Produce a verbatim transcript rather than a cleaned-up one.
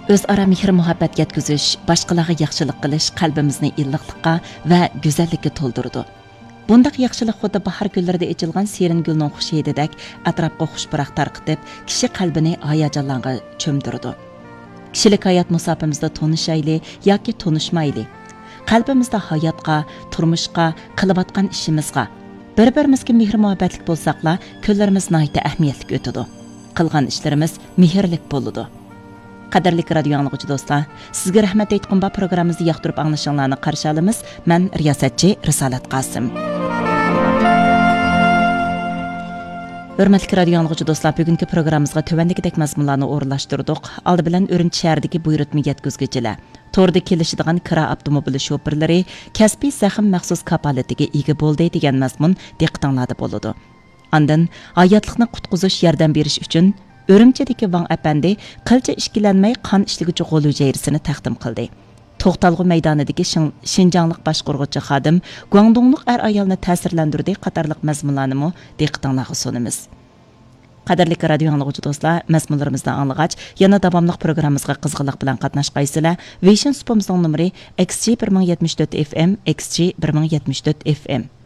O'zaro mehr muhabbat yetkazish, boshqalarga yaxshilik qilish qalbimizni illiqlikqa va go'zallikka to'ldirdi. Bundaq yaxshilik xuddi bahor kunlarida ochilgan serin gulning xush hididek atrofga xushpurak tarqitib, kishi qalbini hayajonlarga cho'mdirdi. Kishilik hayot musofimizda tonishayli yoki tonishmayli, qalbimizda hayotga, turmushga, qilayotgan ishimizga bir-birimizga mehr muhabbatlik bo'lsaqla, kunlarimiz nihoyatda ahamiyatli o'tadi. Qilgan ishlarimiz mehrlik bo'ladi. Qadrli radio anglag'uchi do'stlar, sizga rahmat aytqum bu programmamizni yoqtirib anglashinglarni qarshi olamiz. Men riyosatchi Risolat Qosim. Hurmatli radio anglag'uchi do'stlar, bugungi programmamizga tövandagidek mazmunlarni o'rinlashtirdik. Oldi bilan O'rinchi shahridagi buyurtma yetkazuvchilar, to'rda kelishadigan kira avtomobil shoferlari kasbiy zaxm maxsus kapolatiga ega bo'ldi degan mazmun diqqatinglarda bo'ladi. Ondan hayotlikni qutqizish yordam berish uchun Örümchedagi Vang apandi qilcha ishkilanmay qon ishlig'ichi qo'l hujayrisini taqdim qildi. To'xtalg'u maydonidagi Shinjonglik boshqaruvchi xodim Guangdonglik er ayolni ta'sirlantirdi qatorliq mazmunlarni diqqatingizga sunamiz. Qadrli radio anglag'uchi do'stlar, mazmunlarimizdan anglag'ach, yana davomli programmamizga qizg'inlik bilan qatnashqaysizlar. Vision Spomsning nomeri X G bir ming yetmish to'rt F M, X G bir ming yetmish to'rt F M.